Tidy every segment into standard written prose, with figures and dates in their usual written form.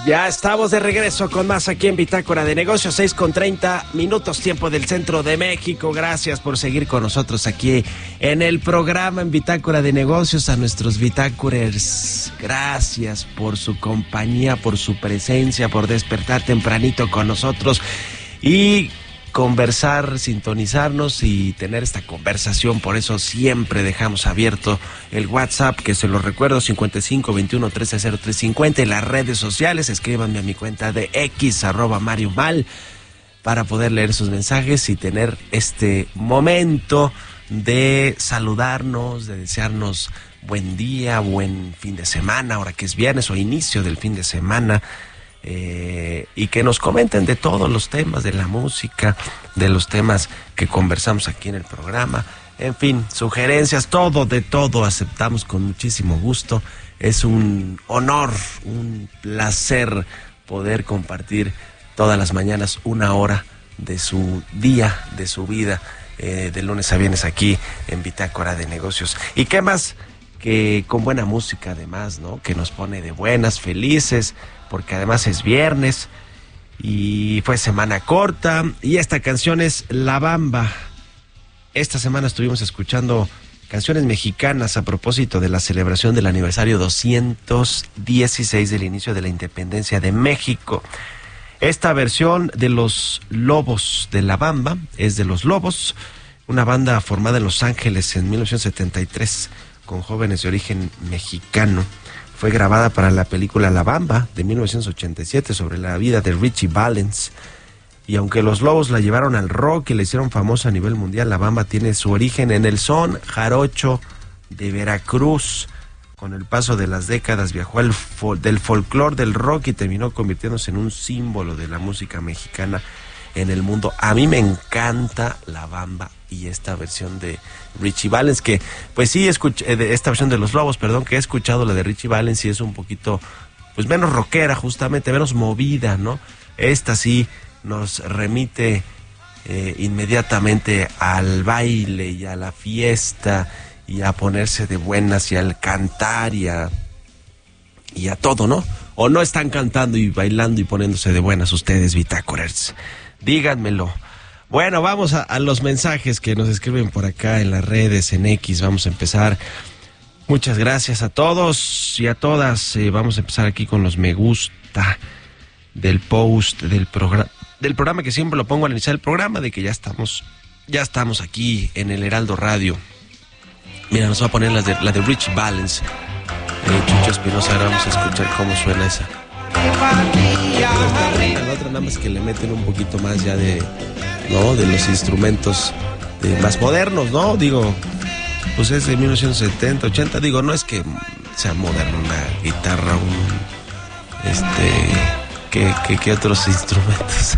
Ya estamos de regreso con más aquí en Bitácora de Negocios, 6:30 tiempo del centro de México. Gracias por seguir con nosotros aquí en el programa en Bitácora de Negocios. A nuestros bitácorers, gracias por su compañía, por su presencia, por despertar tempranito con nosotros y conversar, sintonizarnos y tener esta conversación. Por eso siempre dejamos abierto el WhatsApp, que se lo recuerdo, 5521-130350, y las redes sociales. Escríbanme a mi cuenta de X, @MarioMal, para poder leer sus mensajes y tener este momento de saludarnos, de desearnos buen día, buen fin de semana, ahora que es viernes o inicio del fin de semana. Y que nos comenten de todos los temas de la música, de los temas que conversamos aquí en el programa, en fin, sugerencias, de todo aceptamos con muchísimo gusto. Es un honor, un placer poder compartir todas las mañanas una hora de su día, de su vida, de lunes a viernes aquí en Bitácora de Negocios. Y qué más que con buena música, además, ¿no? Que nos pone de buenas, felices, porque además es viernes y fue semana corta. Y esta canción es La Bamba. Esta semana estuvimos escuchando canciones mexicanas a propósito de la celebración del aniversario 216 del inicio de la independencia de México. Esta versión de Los Lobos de La Bamba es de Los Lobos, una banda formada en Los Ángeles en 1973 con jóvenes de origen mexicano. Fue grabada para la película La Bamba de 1987 sobre la vida de Ritchie Valens. Y aunque Los Lobos la llevaron al rock y la hicieron famosa a nivel mundial, La Bamba tiene su origen en el son jarocho de Veracruz. Con el paso de las décadas viajó del folclore del rock y terminó convirtiéndose en un símbolo de la música mexicana en el mundo. A mí me encanta La Bamba y esta versión de Ritchie Valens, que pues sí esta versión de Los Lobos, que he escuchado la de Ritchie Valens y es un poquito pues menos rockera, justamente menos movida, ¿no? Esta sí nos remite inmediatamente al baile y a la fiesta y a ponerse de buenas y al cantar y a todo, ¿no? ¿O no están cantando y bailando y poniéndose de buenas ustedes, bitácorers? Díganmelo. Bueno, vamos a los mensajes que nos escriben por acá en las redes, en X. Vamos a empezar. Muchas gracias a todos y a todas. Vamos a empezar aquí con los me gusta del post del programa, que siempre lo pongo al iniciar el programa, de que ya estamos aquí en el Heraldo Radio. Mira, nos va a poner la de Ritchie Valens. Chucho Espinosa, ahora vamos a escuchar cómo suena esa. La otra nada más que le meten un poquito más ya de los instrumentos más modernos, ¿no? Digo, pues es de 1970, 80, digo, no es que sea moderno una guitarra, ¿qué otros instrumentos?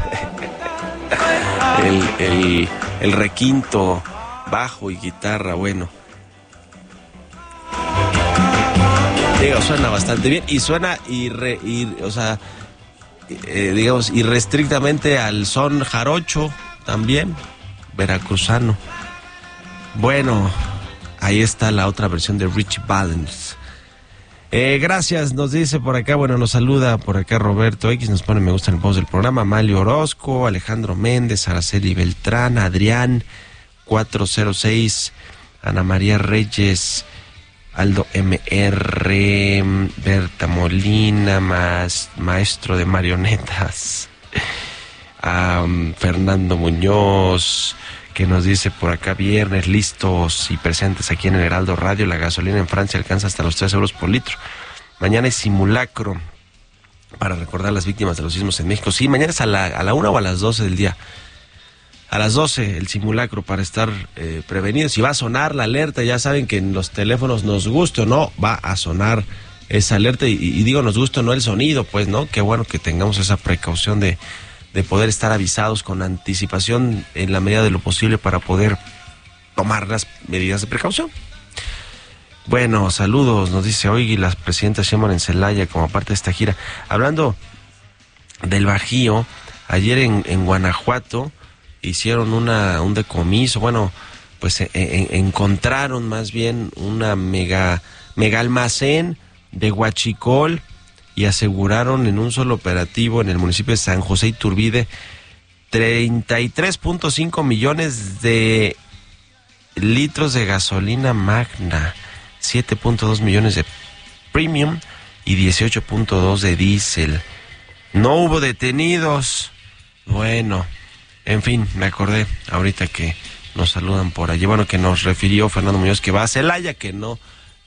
el requinto, bajo y guitarra, bueno. Digo, suena bastante bien y suena digamos, irrestrictamente al son jarocho también, veracruzano. Bueno, ahí está la otra versión de Ritchie Valens. Gracias, nos dice por acá, nos saluda por acá Roberto X, nos pone me gusta en el post del programa, Malio Orozco, Alejandro Méndez, Araceli Beltrán, Adrián 406, Ana María Reyes, Aldo MR, Berta Molina, maestro de marionetas, Fernando Muñoz, que nos dice por acá, viernes listos y presentes aquí en el Heraldo Radio. La gasolina en Francia alcanza hasta los 3 euros por litro. Mañana es simulacro para recordar las víctimas de los sismos en México. Sí, mañana es a la 1 o a las 12 del día. A las 12 el simulacro para estar prevenidos. Y va a sonar la alerta, ya saben que en los teléfonos, nos guste o no, va a sonar esa alerta. Y digo nos guste o no el sonido, pues, ¿no? Qué bueno que tengamos esa precaución de poder estar avisados con anticipación en la medida de lo posible para poder tomar las medidas de precaución. Bueno, saludos, nos dice hoy la presidenta Sheinbaum en Celaya como parte de esta gira. Hablando del Bajío, ayer en Guanajuato hicieron un decomiso, pues encontraron más bien una mega almacén de huachicol y aseguraron en un solo operativo en el municipio de San José Iturbide 33.5 millones de litros de gasolina magna, 7.2 millones de premium y 18.2 de diésel. No hubo detenidos. Bueno, en fin, me acordé ahorita que nos saludan por allí. Bueno, que nos refirió Fernando Muñoz que va a Celaya, que no,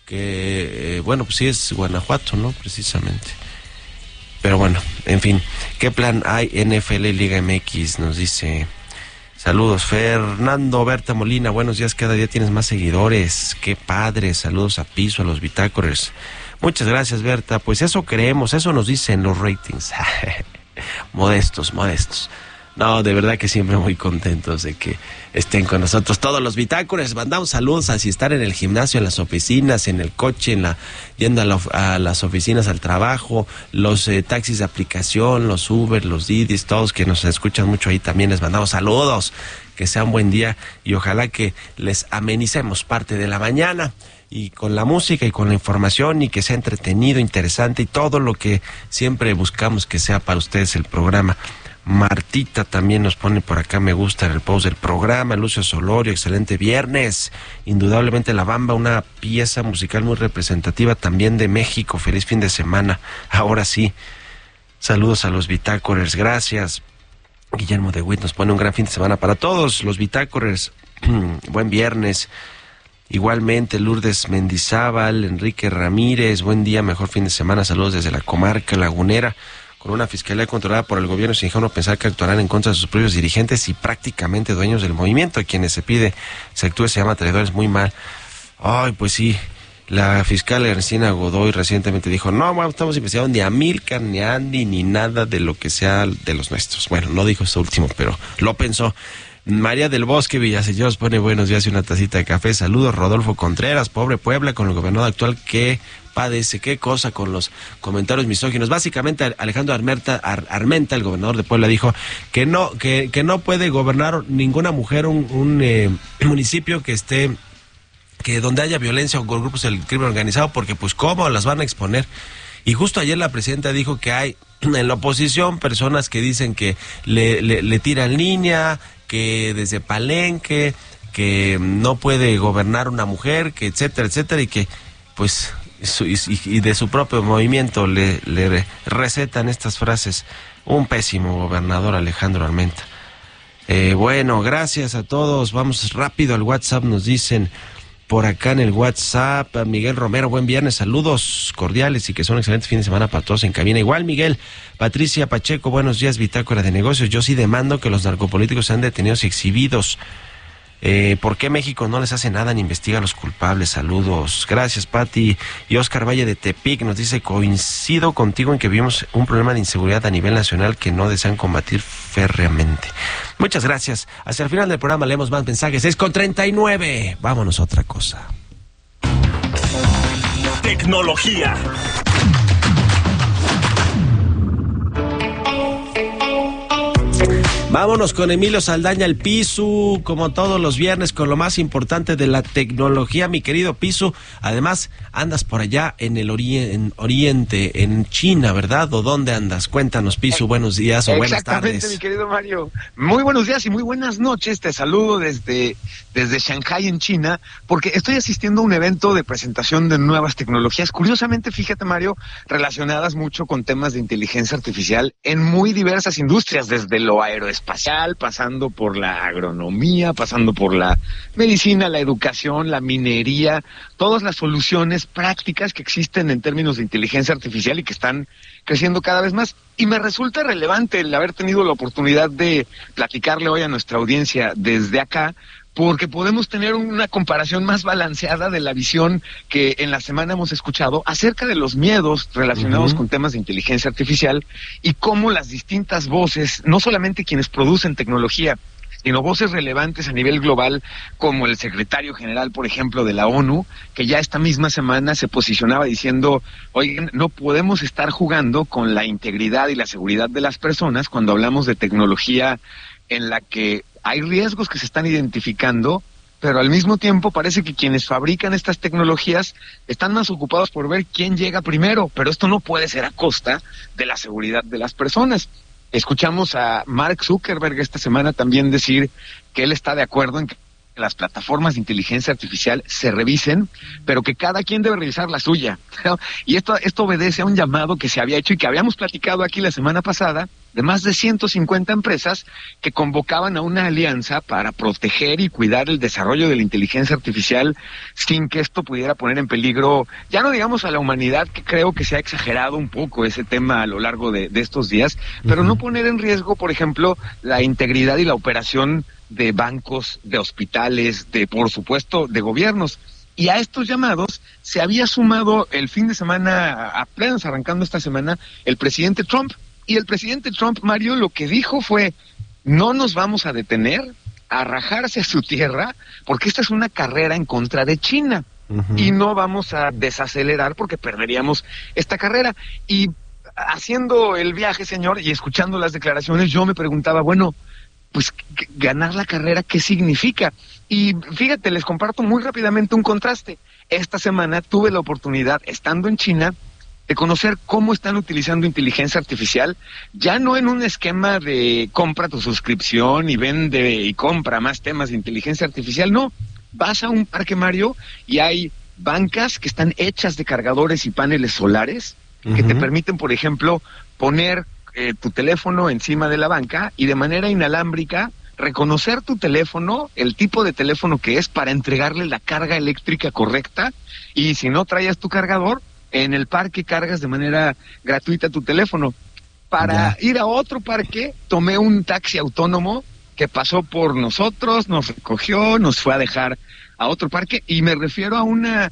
que bueno, pues sí es Guanajuato, ¿no? Precisamente. Pero bueno, en fin, ¿qué plan hay NFL y Liga MX? Nos dice, saludos, Fernando Berta Molina, buenos días, cada día tienes más seguidores, qué padre, saludos a Piso, a los Bitácorers. Muchas gracias, Berta, pues eso creemos, eso nos dicen los ratings. Modestos. No, de verdad que siempre muy contentos de que estén con nosotros todos los Bitácoras. Mandamos saludos a si están en el gimnasio, en las oficinas, en el coche, yendo a las oficinas al trabajo, los taxis de aplicación, los Uber, los Didis, todos que nos escuchan mucho ahí también les mandamos saludos. Que sea un buen día y ojalá que les amenicemos parte de la mañana y con la música y con la información y que sea entretenido, interesante y todo lo que siempre buscamos que sea para ustedes el programa. Martita también nos pone por acá me gusta en el post del programa. Lucio Solorio, excelente viernes. Indudablemente La Bamba, una pieza musical muy representativa también de México. Feliz fin de semana. Ahora sí, saludos a los Bitácorers, gracias. Guillermo de Witt nos pone un gran fin de semana para todos los Bitácorers. Buen viernes. Igualmente Lourdes Mendizábal, Enrique Ramírez, buen día, mejor fin de semana. Saludos desde la comarca lagunera. Con una fiscalía controlada por el gobierno, es ingenuo pensar que actuarán en contra de sus propios dirigentes y prácticamente dueños del movimiento, a quienes se pide se actúe, se llama traidores, muy mal. Ay, pues sí, la fiscal Ernestina Godoy recientemente dijo, no, estamos investigando ni a Milcar, ni a Andy, ni nada de lo que sea de los nuestros. Bueno, no dijo esto último, pero lo pensó. María del Bosque Villaseñor pone buenos días y una tacita de café. Saludos, Rodolfo Contreras, pobre Puebla, con el gobernador actual que padece, qué cosa con los comentarios misóginos. Básicamente Alejandro Armenta, el gobernador de Puebla, dijo que no puede gobernar ninguna mujer un municipio que donde haya violencia o grupos del crimen organizado, porque pues cómo las van a exponer. Y justo ayer la presidenta dijo que hay en la oposición personas que dicen que le tiran línea, que desde Palenque, que no puede gobernar una mujer, que etcétera, y que pues y de su propio movimiento le recetan estas frases. Un pésimo gobernador, Alejandro Armenta. Bueno, gracias a todos. Vamos rápido al WhatsApp, nos dicen por acá en el WhatsApp, Miguel Romero, buen viernes, saludos cordiales y que son un excelente fin de semana para todos en cabina. Igual, Miguel. Patricia Pacheco, buenos días, Bitácora de Negocios. Yo sí demando que los narcopolíticos sean detenidos y exhibidos. ¿Por qué México no les hace nada ni investiga a los culpables? Saludos. Gracias, Pati. Y Oscar Valle de Tepic nos dice, coincido contigo en que vivimos un problema de inseguridad a nivel nacional que no desean combatir férreamente. Muchas gracias. Hacia el final del programa leemos más mensajes. 6:39. Vámonos a otra cosa. Tecnología. Vámonos con Emilio Saldaña, el Pisu, como todos los viernes, con lo más importante de la tecnología, mi querido Pisu. Además, andas por allá en el Oriente, en China, ¿verdad? ¿O dónde andas? Cuéntanos, Pisu, buenos días o buenas tardes. Exactamente, mi querido Mario. Muy buenos días y muy buenas noches. Te saludo desde Shanghái, en China, porque estoy asistiendo a un evento de presentación de nuevas tecnologías. Curiosamente, fíjate, Mario, relacionadas mucho con temas de inteligencia artificial en muy diversas industrias, desde lo aeroespacial, pasando por la agronomía, pasando por la medicina, la educación, la minería, todas las soluciones prácticas que existen en términos de inteligencia artificial y que están creciendo cada vez más. Y me resulta relevante el haber tenido la oportunidad de platicarle hoy a nuestra audiencia desde acá, porque podemos tener una comparación más balanceada de la visión que en la semana hemos escuchado acerca de los miedos relacionados con temas de inteligencia artificial y cómo las distintas voces, no solamente quienes producen tecnología, sino voces relevantes a nivel global, como el secretario general, por ejemplo, de la ONU, que ya esta misma semana se posicionaba diciendo, oigan, no podemos estar jugando con la integridad y la seguridad de las personas cuando hablamos de tecnología en la que hay riesgos que se están identificando pero al mismo tiempo parece que quienes fabrican estas tecnologías están más ocupados por ver quién llega primero, pero esto no puede ser a costa de la seguridad de las personas. Escuchamos a Mark Zuckerberg esta semana también decir que él está de acuerdo en que las plataformas de inteligencia artificial se revisen, pero que cada quien debe revisar la suya, ¿no? Y esto obedece a un llamado que se había hecho y que habíamos platicado aquí la semana pasada, de más de 150 empresas que convocaban a una alianza para proteger y cuidar el desarrollo de la inteligencia artificial sin que esto pudiera poner en peligro, ya no digamos a la humanidad, que creo que se ha exagerado un poco ese tema a lo largo de estos días, pero no poner en riesgo, por ejemplo, la integridad y la operación de bancos, de hospitales, por supuesto, de gobiernos. Y a estos llamados se había sumado el fin de semana, apenas arrancando esta semana, el presidente Trump. Y el presidente Trump, Mario, lo que dijo fue: no nos vamos a detener a rajarse a su tierra, porque esta es una carrera en contra de China. Y no vamos a desacelerar porque perderíamos esta carrera. Y haciendo el viaje, señor, y escuchando las declaraciones, yo me preguntaba, bueno, pues ganar la carrera, ¿qué significa? Y fíjate, les comparto muy rápidamente un contraste. Esta semana tuve la oportunidad, estando en China, de conocer cómo están utilizando inteligencia artificial, ya no en un esquema de compra tu suscripción y vende y compra más temas de inteligencia artificial, no. Vas a un parque, Mario, y hay bancas que están hechas de cargadores y paneles solares que te permiten, por ejemplo, poner tu teléfono encima de la banca y de manera inalámbrica reconocer tu teléfono, el tipo de teléfono que es, para entregarle la carga eléctrica correcta. Y si no traías tu cargador, en el parque cargas de manera gratuita tu teléfono. Para ir a otro parque, tomé un taxi autónomo que pasó por nosotros, nos recogió, nos fue a dejar a otro parque, y me refiero a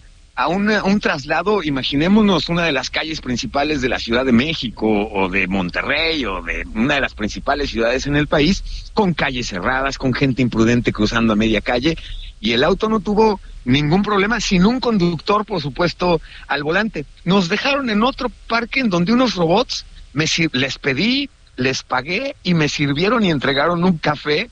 un traslado, imaginémonos una de las calles principales de la Ciudad de México o de Monterrey o de una de las principales ciudades en el país, con calles cerradas, con gente imprudente cruzando a media calle, y el auto no tuvo ningún problema, sin un conductor, por supuesto, al volante. Nos dejaron en otro parque en donde unos robots, les pedí, les pagué y me sirvieron y entregaron un café.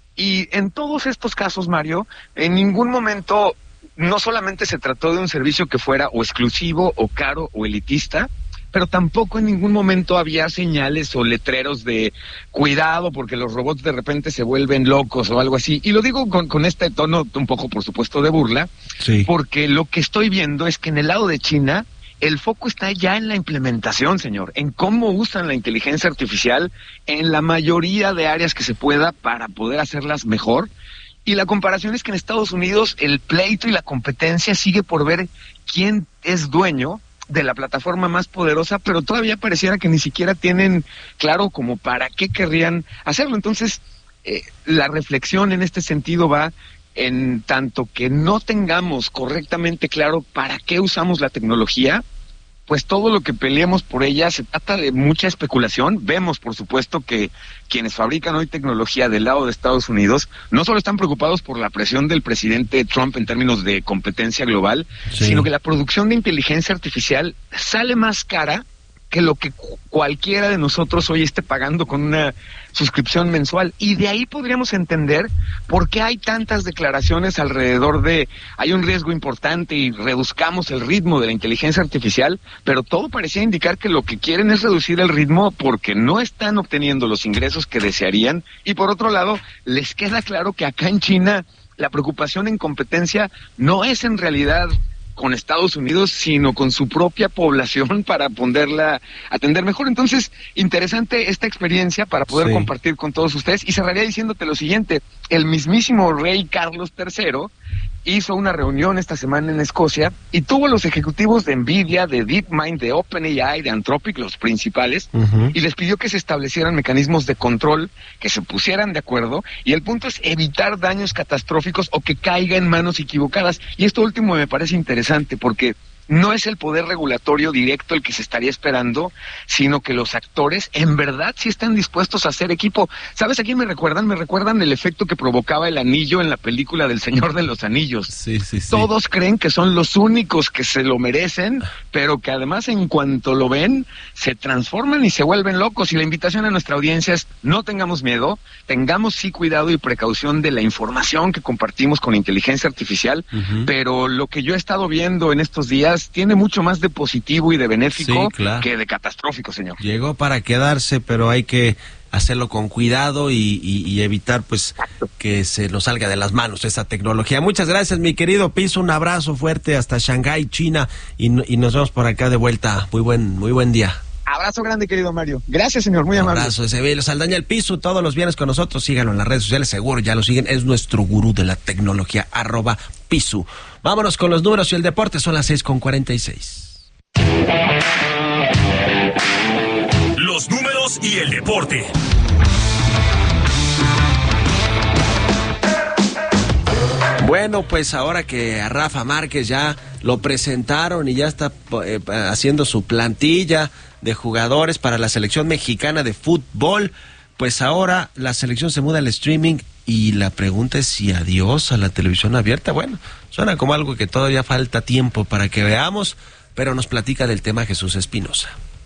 Y en todos estos casos, Mario, en ningún momento no solamente se trató de un servicio que fuera o exclusivo o caro o elitista, pero tampoco en ningún momento había señales o letreros de cuidado porque los robots de repente se vuelven locos o algo así. Y lo digo con este tono un poco, por supuesto, de burla, porque lo que estoy viendo es que en el lado de China el foco está ya en la implementación, señor, en cómo usan la inteligencia artificial en la mayoría de áreas que se pueda para poder hacerlas mejor. Y la comparación es que en Estados Unidos el pleito y la competencia sigue por ver quién es dueño de la plataforma más poderosa, pero todavía pareciera que ni siquiera tienen claro como para qué querrían hacerlo. Entonces, la reflexión en este sentido va en tanto que no tengamos correctamente claro para qué usamos la tecnología, pues todo lo que peleemos por ella se trata de mucha especulación. Vemos, por supuesto, que quienes fabrican hoy tecnología del lado de Estados Unidos no solo están preocupados por la presión del presidente Trump en términos de competencia global, sino que la producción de inteligencia artificial sale más cara que lo que cualquiera de nosotros hoy esté pagando con una suscripción mensual. Y de ahí podríamos entender por qué hay tantas declaraciones alrededor de hay un riesgo importante y reduzcamos el ritmo de la inteligencia artificial, pero todo parecía indicar que lo que quieren es reducir el ritmo porque no están obteniendo los ingresos que desearían. Y por otro lado, les queda claro que acá en China la preocupación en competencia no es en realidad con Estados Unidos, sino con su propia población para poderla atender mejor. Entonces, interesante esta experiencia para poder compartir con todos ustedes. Y cerraría diciéndote lo siguiente: el mismísimo rey Carlos III hizo una reunión esta semana en Escocia y tuvo los ejecutivos de Nvidia, de DeepMind, de OpenAI, de Anthropic, los principales, y les pidió que se establecieran mecanismos de control, que se pusieran de acuerdo, y el punto es evitar daños catastróficos o que caiga en manos equivocadas. Y esto último me parece interesante porque no es el poder regulatorio directo el que se estaría esperando, sino que los actores en verdad sí están dispuestos a hacer equipo. ¿Sabes a quién me recuerdan? Me recuerdan el efecto que provocaba el anillo en la película del Señor de los Anillos. Sí. Todos creen que son los únicos que se lo merecen, pero que además en cuanto lo ven, se transforman y se vuelven locos. Y la invitación a nuestra audiencia es: no tengamos miedo, tengamos sí cuidado y precaución de la información que compartimos con inteligencia artificial, pero lo que yo he estado viendo en estos días tiene mucho más de positivo y de benéfico que de catastrófico, señor. Llegó para quedarse, pero hay que hacerlo con cuidado y evitar pues que se nos salga de las manos esa tecnología. Muchas gracias, mi querido Piso, un abrazo fuerte hasta Shanghái, China, y nos vemos por acá de vuelta. Muy buen día. Abrazo grande, querido Mario. Gracias, señor, muy amable. Abrazo, Ezebiel Saldaña, el Piso, todos los viernes con nosotros. Síganlo en las redes sociales, seguro ya lo siguen. Es nuestro gurú de la tecnología, @Piso. Vámonos con los números y el deporte. Son las 6:46. Los números y el deporte. Bueno, pues ahora que a Rafa Márquez ya lo presentaron y ya está haciendo su plantilla de jugadores para la selección mexicana de fútbol, pues ahora la selección se muda al streaming y la pregunta es si adiós a la televisión abierta. Bueno, suena como algo que todavía falta tiempo para que veamos, pero nos platica del tema Jesús Espinosa.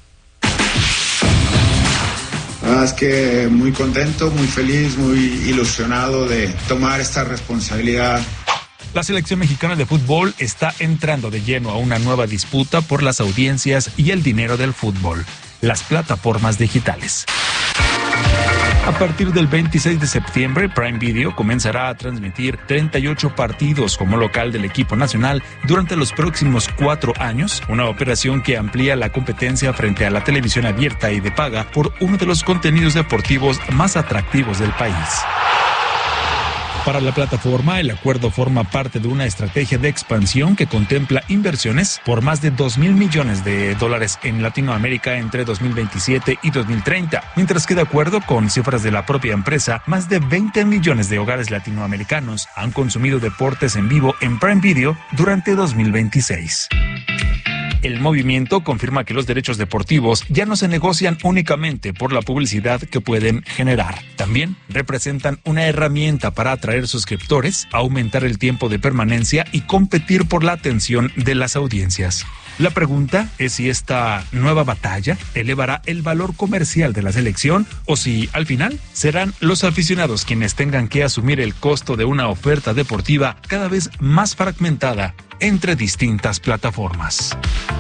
Es que muy contento, muy feliz, muy ilusionado de tomar esta responsabilidad. La selección mexicana de fútbol está entrando de lleno a una nueva disputa por las audiencias y el dinero del fútbol, las plataformas digitales. A partir del 26 de septiembre, Prime Video comenzará a transmitir 38 partidos como local del equipo nacional durante los próximos 4 años, una operación que amplía la competencia frente a la televisión abierta y de paga por uno de los contenidos deportivos más atractivos del país. Para la plataforma, el acuerdo forma parte de una estrategia de expansión que contempla inversiones por más de $2,000 millones en Latinoamérica entre 2027 y 2030, mientras que de acuerdo con cifras de la propia empresa, más de 20 millones de hogares latinoamericanos han consumido deportes en vivo en Prime Video durante 2026. El movimiento confirma que los derechos deportivos ya no se negocian únicamente por la publicidad que pueden generar. También representan una herramienta para atraer suscriptores, aumentar el tiempo de permanencia y competir por la atención de las audiencias. La pregunta es si esta nueva batalla elevará el valor comercial de la selección o si, al final, serán los aficionados quienes tengan que asumir el costo de una oferta deportiva cada vez más fragmentada entre distintas plataformas.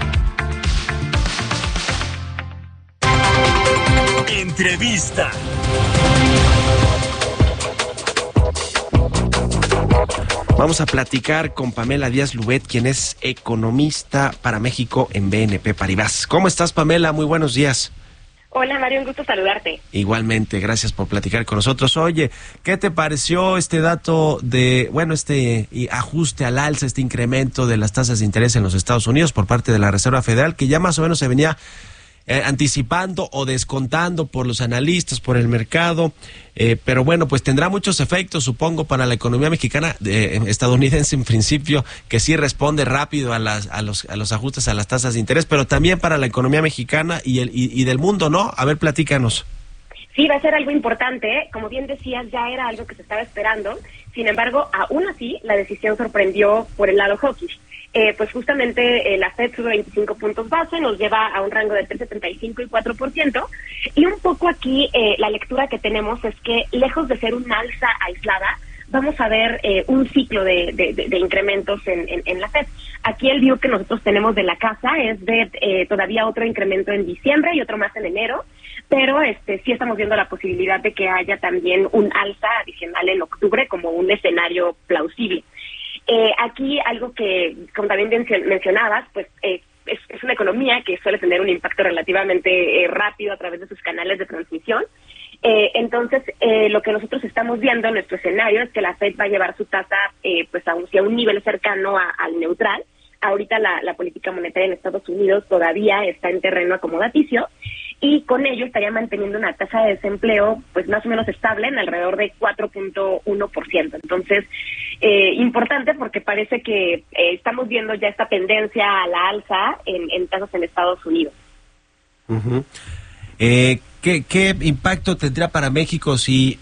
Entrevista. Vamos a platicar con Pamela Díaz Lubet, quien es economista para México en BNP Paribas. ¿Cómo estás, Pamela? Muy buenos días. Hola, Mario, un gusto saludarte. Igualmente, gracias por platicar con nosotros. Oye, ¿qué te pareció este dato de, este ajuste al alza, este incremento de las tasas de interés en los Estados Unidos por parte de la Reserva Federal, que ya más o menos se venía anticipando o descontando por los analistas, por el mercado, pero bueno, pues tendrá muchos efectos, supongo, para la economía mexicana, estadounidense en principio, que sí responde rápido a los ajustes a las tasas de interés, pero también para la economía mexicana y del mundo, ¿no? A ver, platícanos. Sí, va a ser algo importante, como bien decías, ya era algo que se estaba esperando, sin embargo, aún así, la decisión sorprendió por el lado hawkish. Pues justamente la Fed sube 25 puntos base, nos lleva a un rango de 3.75 y 4%, y un poco aquí la lectura que tenemos es que lejos de ser un alza aislada, vamos a ver un ciclo de incrementos en la Fed. Aquí el view que nosotros tenemos de la casa es de todavía otro incremento en diciembre y otro más en enero, pero sí estamos viendo la posibilidad de que haya también un alza adicional en octubre como un escenario plausible. Aquí algo que, como también mencionabas, pues es una economía que suele tener un impacto relativamente rápido a través de sus canales de transmisión. Entonces, lo que nosotros estamos viendo en nuestro escenario es que la Fed va a llevar su tasa pues hacia un nivel cercano al neutral. Ahorita la política monetaria en Estados Unidos todavía está en terreno acomodaticio y con ello estaría manteniendo una tasa de desempleo pues más o menos estable en alrededor de 4.1%. Entonces, importante porque parece que estamos viendo ya esta tendencia a la alza en tasas en Estados Unidos. Uh-huh. ¿Qué impacto tendrá para México si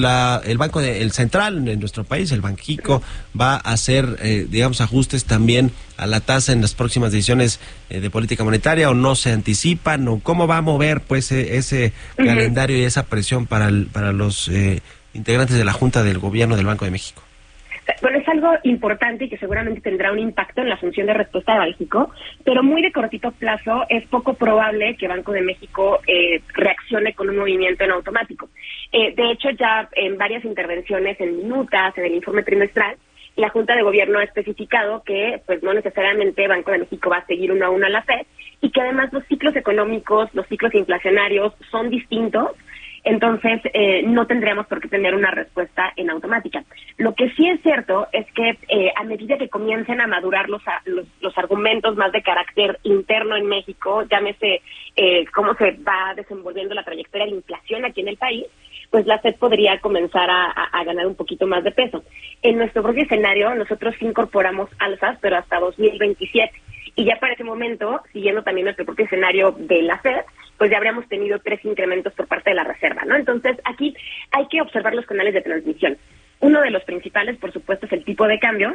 el Banco el Central en nuestro país, el Banxico, va a hacer, digamos, ajustes también a la tasa en las próximas decisiones de política monetaria, o no se anticipan, o cómo va a mover pues ese calendario y esa presión para los integrantes de la Junta del Gobierno del Banco de México? Bueno, es algo importante y que seguramente tendrá un impacto en la función de respuesta de Banxico, pero muy de cortito plazo. Es poco probable que Banco de México reaccione con un movimiento en automático. De hecho, ya en varias intervenciones, en minutas, en el informe trimestral, la Junta de Gobierno ha especificado que pues no necesariamente Banco de México va a seguir uno a uno a la FED, y que además los ciclos económicos, los ciclos inflacionarios son distintos. Entonces, no tendríamos por qué tener una respuesta en automática. Lo que sí es cierto es que a medida que comiencen a madurar los argumentos más de carácter interno en México, llámese cómo se va desenvolviendo la trayectoria de inflación aquí en el país, pues la FED podría comenzar a ganar un poquito más de peso. En nuestro propio escenario, nosotros sí incorporamos alzas, pero hasta 2027. Y ya para ese momento, siguiendo también nuestro propio escenario de la FED, pues ya habríamos tenido 3 incrementos por parte de la Reserva, ¿no? Entonces, aquí hay que observar los canales de transmisión. Uno de los principales, por supuesto, es el tipo de cambio,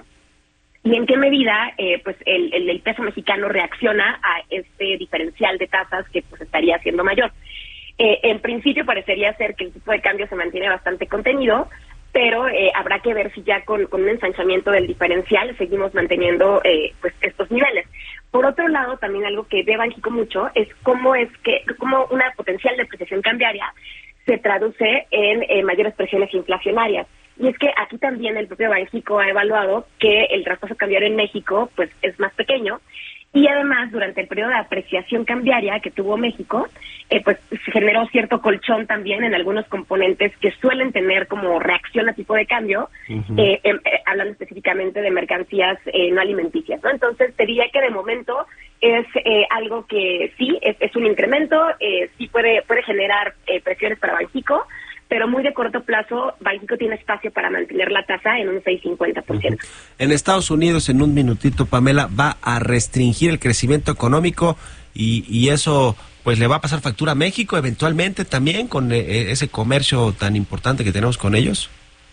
y en qué medida pues el peso mexicano reacciona a este diferencial de tasas que pues estaría siendo mayor. En principio parecería ser que el tipo de cambio se mantiene bastante contenido, pero habrá que ver si ya con un ensanchamiento del diferencial seguimos manteniendo pues estos niveles. Por otro lado, también algo que ve Banxico mucho es cómo una potencial depreciación cambiaria se traduce en mayores presiones inflacionarias. Y es que aquí también el propio Banxico ha evaluado que el traspaso cambiario en México pues es más pequeño, y además durante el periodo de apreciación cambiaria que tuvo México, pues se generó cierto colchón también en algunos componentes que suelen tener como reacción a tipo de cambio, hablando específicamente de mercancías no alimenticias, ¿no? Entonces te diría que de momento es algo que sí, es un incremento, sí puede generar presiones para Banxico, pero muy de corto plazo, Banxico tiene espacio para mantener la tasa en un 6.50%. En Estados Unidos, en un minutito, Pamela, va a restringir el crecimiento económico y eso pues le va a pasar factura a México eventualmente también con ese comercio tan importante que tenemos con ellos.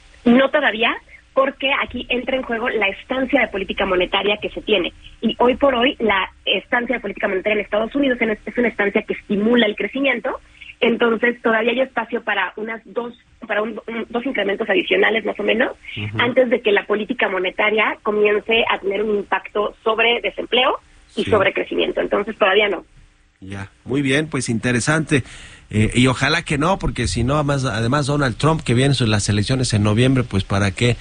No todavía, porque aquí entra en juego la estancia de política monetaria que se tiene. Y hoy por hoy, la estancia de política monetaria en Estados Unidos es una estancia que estimula el crecimiento. Entonces todavía hay espacio para dos incrementos adicionales más o menos, antes de que la política monetaria comience a tener un impacto sobre desempleo y sobre crecimiento. Entonces todavía no. Ya, muy bien, pues interesante. Y ojalá que no, porque si no, además Donald Trump, que viene las elecciones en noviembre, pues ¿para qué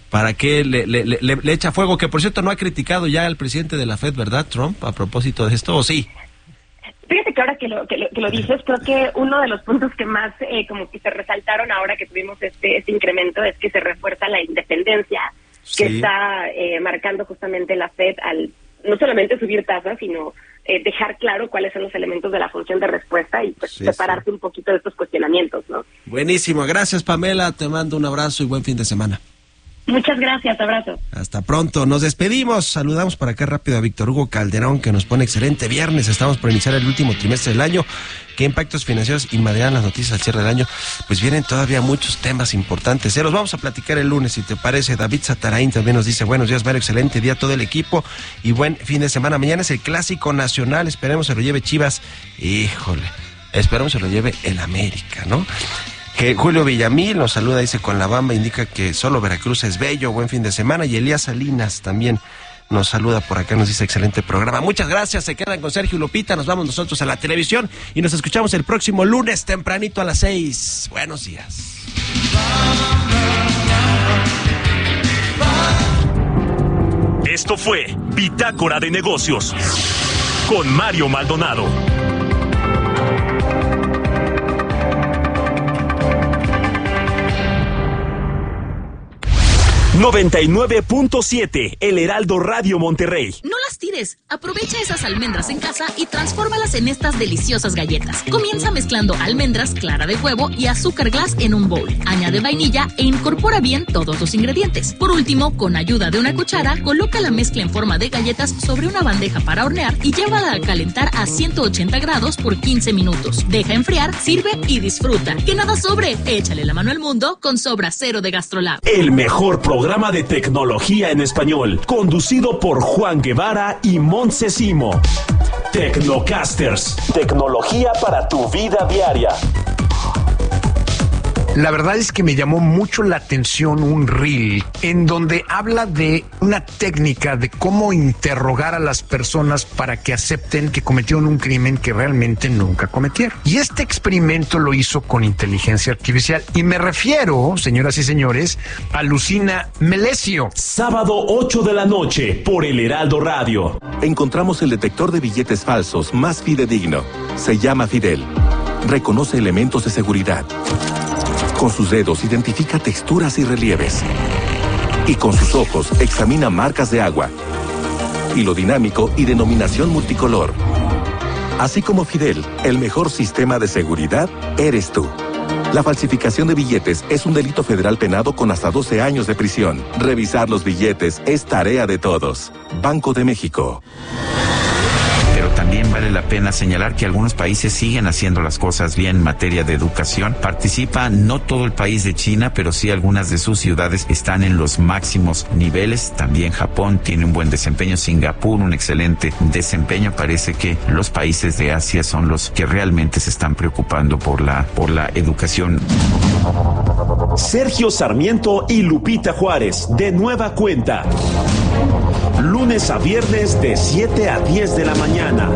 le echa fuego? Que por cierto no ha criticado ya al presidente de la FED, ¿verdad, Trump, a propósito de esto, o sí? Fíjate que ahora que lo dices, creo que uno de los puntos que más como que se resaltaron ahora que tuvimos este incremento es que se refuerza la independencia que está marcando justamente la FED al no solamente subir tasas, sino dejar claro cuáles son los elementos de la función de respuesta y pues separarse un poquito de estos cuestionamientos, ¿no? Buenísimo, gracias Pamela, te mando un abrazo y buen fin de semana. Muchas gracias, abrazo. Hasta pronto, nos despedimos, saludamos por acá rápido a Víctor Hugo Calderón, que nos pone excelente viernes, estamos por iniciar el último trimestre del año. ¿Qué impactos financieros invadirán las noticias al cierre del año? Pues vienen todavía muchos temas importantes, los vamos a platicar el lunes, si te parece. David Satarain también nos dice, buenos días Mario, excelente día a todo el equipo y buen fin de semana. Mañana es el Clásico Nacional, esperemos se lo lleve Chivas, esperemos se lo lleve el América, ¿no? Que Julio Villamil nos saluda, dice, con la bamba, indica que solo Veracruz es bello, buen fin de semana. Y Elías Salinas también nos saluda por acá, nos dice, excelente programa. Muchas gracias, se quedan con Sergio y Lupita, nos vamos nosotros a la televisión y nos escuchamos el próximo lunes tempranito a las 6. Buenos días. Esto fue Bitácora de Negocios con Mario Maldonado. 99.7 El Heraldo Radio Monterrey. No las tires. olvides. Aprovecha esas almendras en casa y transfórmalas en estas deliciosas galletas. Comienza mezclando almendras, clara de huevo y azúcar glass en un bowl. Añade vainilla e incorpora bien todos los ingredientes. Por último, con ayuda de una cuchara, coloca la mezcla en forma de galletas sobre una bandeja para hornear y llévala a calentar a 180 grados por 15 minutos. Deja enfriar, sirve y disfruta. ¡Que nada sobre! Échale la mano al mundo con Sobra Cero de GastroLab. El mejor programa de tecnología en español, conducido por Juan Guevara y Montse Simo. Tecnocasters. Tecnología para tu vida diaria. La verdad es que me llamó mucho la atención un reel en donde habla de una técnica de cómo interrogar a las personas para que acepten que cometieron un crimen que realmente nunca cometieron. Y este experimento lo hizo con inteligencia artificial. Y me refiero, señoras y señores, a Lucina Melesio. Sábado 8 de la noche por El Heraldo Radio. Encontramos el detector de billetes falsos más fidedigno. Se llama Fidel. Reconoce elementos de seguridad. Con sus dedos identifica texturas y relieves. Y con sus ojos examina marcas de agua, hilo dinámico y denominación multicolor. Así como Fidel, el mejor sistema de seguridad eres tú. La falsificación de billetes es un delito federal penado con hasta 12 años de prisión. Revisar los billetes es tarea de todos. Banco de México. Pero también vale la pena señalar que algunos países siguen haciendo las cosas bien en materia de educación. Participa no todo el país de China, pero sí algunas de sus ciudades están en los máximos niveles. También Japón tiene un buen desempeño, Singapur un excelente desempeño. Parece que los países de Asia son los que realmente se están preocupando por la educación. Sergio Sarmiento y Lupita Juárez, de nueva cuenta. Lunes a viernes de 7 a 10 de la mañana.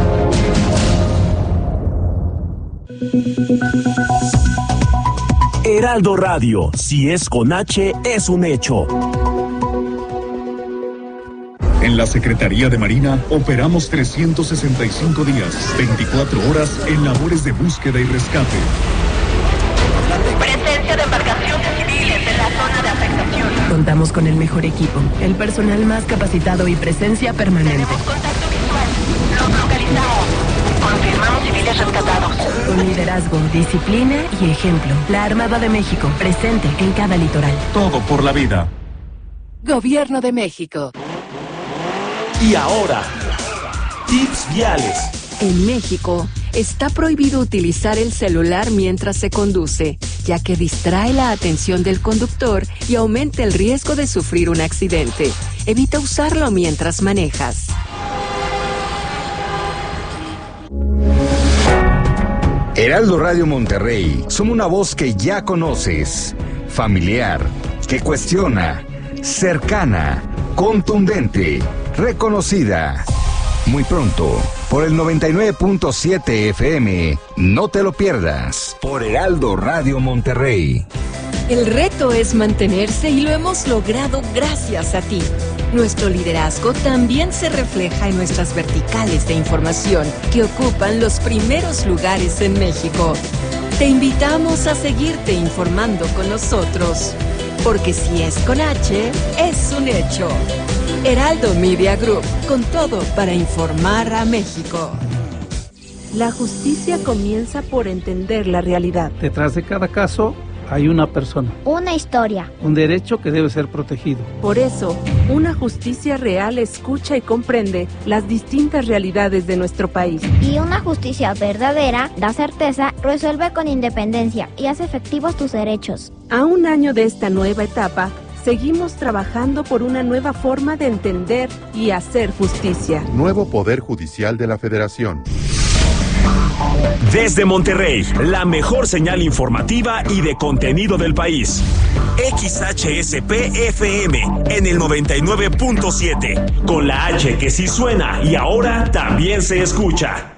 Heraldo Radio, si es con H, es un hecho. En la Secretaría de Marina operamos 365 días, 24 horas en labores de búsqueda y rescate. Presencia de embarcaciones civiles en la zona de afectación. Contamos con el mejor equipo, el personal más capacitado y presencia permanente. Tenemos contacto visual. Los localizamos. Confirmamos civiles rescatados. Con liderazgo, disciplina y ejemplo. La Armada de México, presente en cada litoral. Todo por la vida. Gobierno de México. Y ahora, tips viales. En México, está prohibido utilizar el celular mientras se conduce, ya que distrae la atención del conductor y aumenta el riesgo de sufrir un accidente. Evita usarlo mientras manejas. Heraldo Radio Monterrey, somos una voz que ya conoces, familiar, que cuestiona, cercana, contundente, reconocida. Muy pronto, por el 99.7 FM, no te lo pierdas, por Heraldo Radio Monterrey. El reto es mantenerse y lo hemos logrado gracias a ti. Nuestro liderazgo también se refleja en nuestras verticales de información, que ocupan los primeros lugares en México. Te invitamos a seguirte informando con nosotros, porque si es con H, es un hecho. Heraldo Media Group, con todo para informar a México. La justicia comienza por entender la realidad. Detrás de cada caso hay una persona. Una historia. Un derecho que debe ser protegido. Por eso, una justicia real escucha y comprende las distintas realidades de nuestro país. Y una justicia verdadera da certeza, resuelve con independencia y hace efectivos tus derechos. A un año de esta nueva etapa, seguimos trabajando por una nueva forma de entender y hacer justicia. Nuevo Poder Judicial de la Federación. Desde Monterrey, la mejor señal informativa y de contenido del país. XHSP-FM en el 99.7, con la H que sí suena y ahora también se escucha.